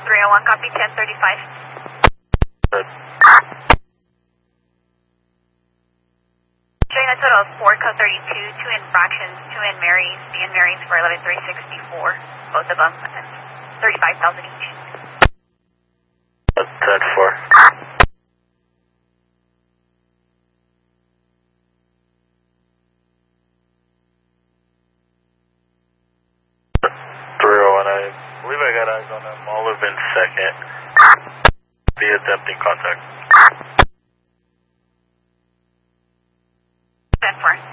301, copy 1035. Good. Showing a total of 4 code 32, 2 infractions, 2 in Marys, B in Marys for 11364, both of them, and 35,000 each. 10-4. I believe I got eyes on them. Olive in second. Be attempting contact. 10-4.